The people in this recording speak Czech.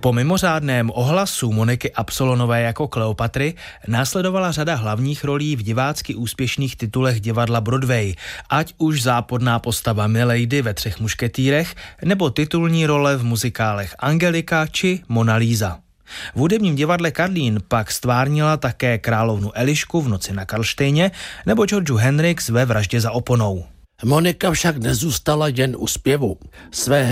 Po mimořádném ohlasu Moniky Absolonové jako Kleopatry následovala řada hlavních rolí v divácky úspěšných titulech divadla Broadway, ať už záporná postava Milady ve Třech mušketýrech nebo titulní role v muzikálech Angelika či Mona Lisa. V hudebním divadle Karlín pak stvárnila také královnu Elišku v Noci na Karlštejně nebo Georgiu Hendricks ve Vraždě za oponou. Monika však nezůstala jen u zpěvu. Své